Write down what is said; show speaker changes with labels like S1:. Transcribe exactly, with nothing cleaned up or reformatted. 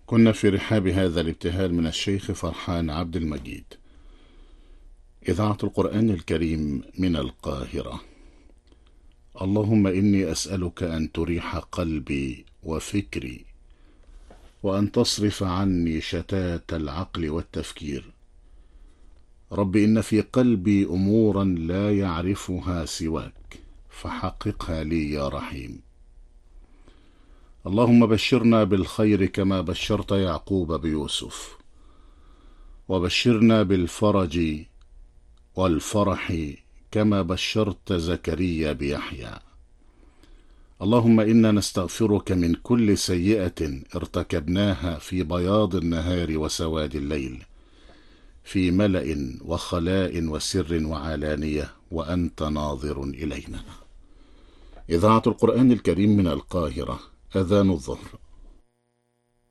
S1: كنا في رحاب هذا الابتهال من الشيخ فرحان عبد المجيد. إذاعة القرآن الكريم من القاهرة. اللهم إني أسألك أن تريح قلبي وفكري، وأن تصرف عني شتات العقل والتفكير. رب إن في قلبي أمورا لا يعرفها سواك، فحققها لي يا رحيم. اللهم بشرنا بالخير كما بشرت يعقوب بيوسف، وبشرنا بالفرج والفرح كما بشرت زكريا بيحيى. اللهم إنا نستغفرك من كل سيئة ارتكبناها في بياض النهار وسواد الليل، في ملأ وخلاء وسر وعلانية، وأنت ناظر إلينا. إذاعة القرآن الكريم من القاهرة. أذان الظهر.